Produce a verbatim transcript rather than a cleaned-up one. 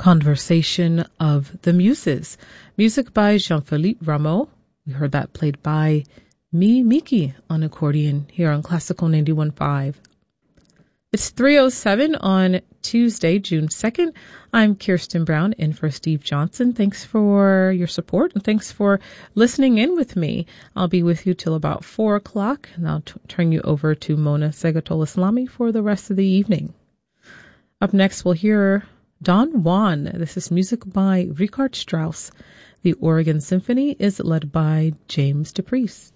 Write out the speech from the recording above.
Conversation of the Muses. Music by Jean-Philippe Rameau. We heard that played by me, Miki, on accordion here on Classical ninety-one point five. It's three oh seven on Tuesday, June second. I'm Kirsten Brown in for Steve Johnson. Thanks for your support and thanks for listening in with me. I'll be with you till about four o'clock, and I'll t- turn you over to Mona Segatol-Islami for the rest of the evening. Up next, we'll hear Don Juan. This is music by Richard Strauss. The Oregon Symphony is led by James DePriest.